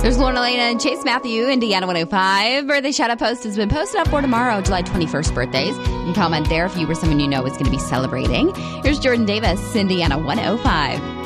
There's Lauren Elena and Chase Matthew, Indiana 105. Birthday shout-out post has been posted up for tomorrow, July 21st birthdays. You can comment there if you or someone you know is going to be celebrating. Here's Jordan Davis, Indiana 105.